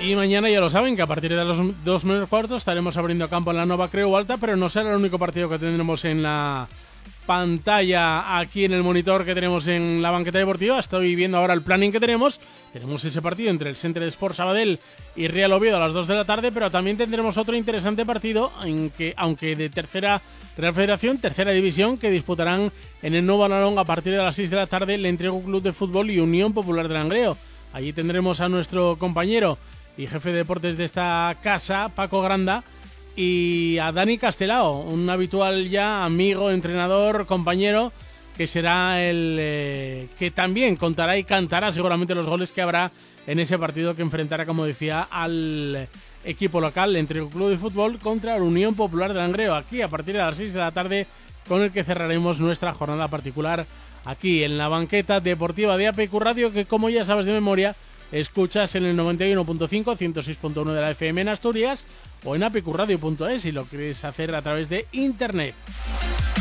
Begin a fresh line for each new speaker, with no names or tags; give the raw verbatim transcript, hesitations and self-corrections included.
Y mañana ya lo saben, que a partir de los dos menos cuartos estaremos abriendo campo en la Nova Creu Alta, pero no será el único partido que tendremos en la pantalla aquí en el monitor que tenemos en la banqueta deportiva. Estoy viendo ahora el planning que tenemos. Tenemos ese partido entre el Centre Sport Sabadell y Real Oviedo a las dos de la tarde, pero también tendremos otro interesante partido, en que, aunque de tercera Real Federación, tercera división, que disputarán en el Nuevo Alalón a partir de las seis de la tarde el Entrego Club de Fútbol y Unión Popular de Langreo. Allí tendremos a nuestro compañero y jefe de deportes de esta casa, Paco Granda, y a Dani Castelao, un habitual ya amigo, entrenador, compañero, que será el eh, que también contará y cantará seguramente los goles que habrá en ese partido que enfrentará, como decía, al equipo local entre el Club de Fútbol contra la Unión Popular de Langreo, aquí a partir de las seis de la tarde, con el que cerraremos nuestra jornada particular aquí en la banqueta deportiva de A P Q Radio, que como ya sabes de memoria, escuchas en el noventa y uno punto cinco, ciento seis punto uno de la F M en Asturias o en apqradio punto es si lo quieres hacer a través de internet.